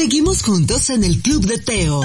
Seguimos juntos en el Club de Teo.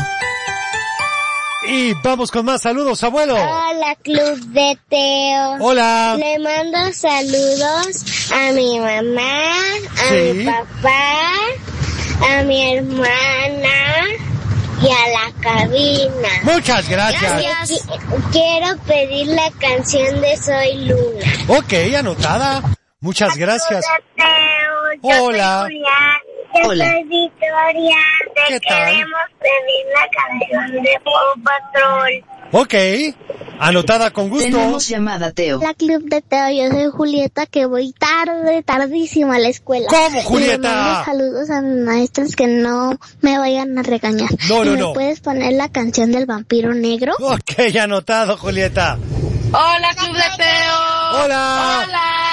Y vamos con más saludos, abuelo. Hola, Club de Teo. Hola. Le mando saludos a mi mamá, a mi papá, a mi hermana y a la cabina. Muchas gracias. Quiero pedir la canción de Soy Luna. Ok, anotada. Muchas gracias. Hola. Hola. Soy Victoria. ¿Qué tal? Queremos pedir la canción de Paw Patrol. Ok, anotada con gusto. Tenemos llamada, Teo. La Club de Teo, yo soy Julieta, que voy tardísimo a la escuela. ¿Cómo, Julieta? Y le mando saludos a mis maestros, que no me vayan a regañar. No. ¿Me puedes poner la canción del vampiro negro? Ok, anotado, Julieta. Hola, Club de Teo. Hola.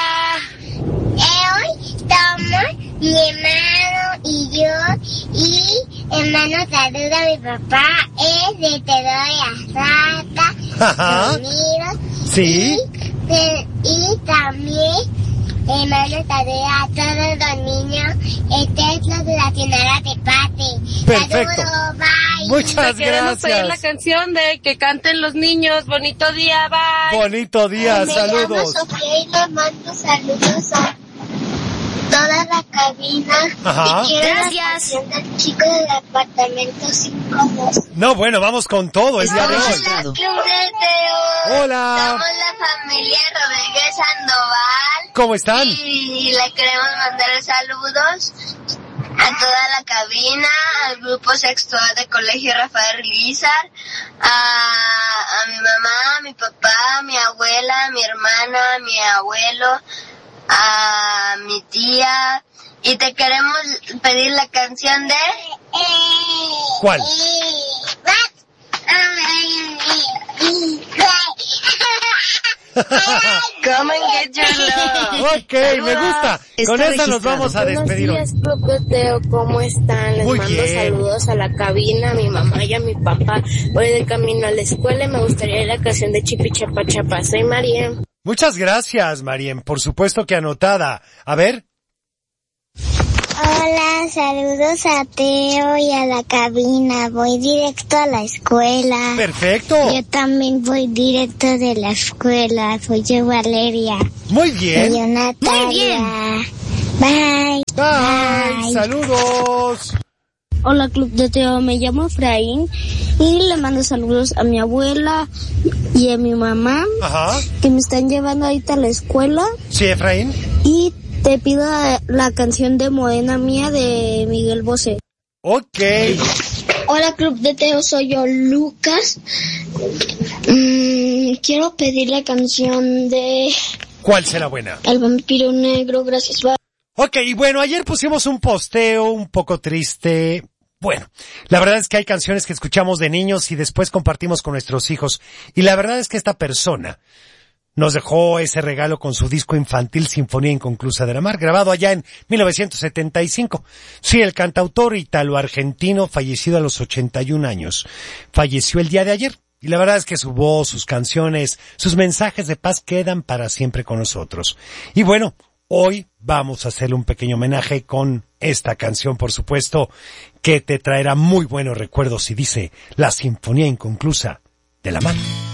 Hoy estamos mi hermano y yo, y hermano saluda a mi papá, es de Te doy a Rata, Sí. Y también hermano saluda a todos los niños, este es los de la Sonora Tepate. Perfecto. Saludos, bye. Muchas Queremos pedir la gracias. canción de que canten los niños. Bonito día, bye. Bonito día, Me saludos. llamo Sofía y les mando saludos a toda la cabina. Ajá. Y quiero la canción del chico del apartamento 52. No, bueno, vamos con todo el día de hoy. Hola, Club de Teo. Hola. Somos la familia Rodríguez Sandoval. ¿Cómo están? Y le queremos mandar saludos a toda la cabina, al grupo sexto A de Colegio Rafael Lizar, a mi mamá, a mi papá, a mi abuela, a mi hermana, a mi abuelo, a mi tía, y te queremos pedir la canción de... ¿Cuál? Come and get your love. Ok, me gusta. Con esa nos vamos a despedir hoy. Buenos días, Club de Teo, ¿cómo están? Les Muy mando bien. saludos a la cabina, a mi mamá y a mi papá. Voy de camino a la escuela y me gustaría ir a la canción de Chipi Chapa Chapa. Soy María. Muchas gracias, Mariem. Por supuesto que anotada. A ver. Hola, saludos a Teo y a la cabina. Voy directo a la escuela. Perfecto. Yo también voy directo de la escuela. Soy yo, Valeria. Muy Y bien. yo, Natalia. Muy bien. Bye. Bye. Saludos. Hola, Club de Teo, me llamo Efraín y le mando saludos a mi abuela y a mi mamá Ajá. que me están llevando ahorita a la escuela, Sí, Efraín. y te pido la canción de Morena Mía de Miguel Bosé. Ok. Hola, Club de Teo, soy yo, Lucas. Quiero pedir la canción de ¿Cuál será buena? El vampiro negro, gracias. Bye. Ok, y bueno, ayer pusimos un posteo un poco triste. Bueno, la verdad es que hay canciones que escuchamos de niños y después compartimos con nuestros hijos. Y la verdad es que esta persona nos dejó ese regalo con su disco infantil Sinfonía Inconclusa de la Mar, grabado allá en 1975. Sí, el cantautor italo-argentino, fallecido a los 81 años, falleció el día de ayer. Y la verdad es que su voz, sus canciones, sus mensajes de paz quedan para siempre con nosotros. Y bueno, hoy vamos a hacerle un pequeño homenaje con esta canción, por supuesto, que te traerá muy buenos recuerdos, y dice La Sinfonía Inconclusa de la Mar.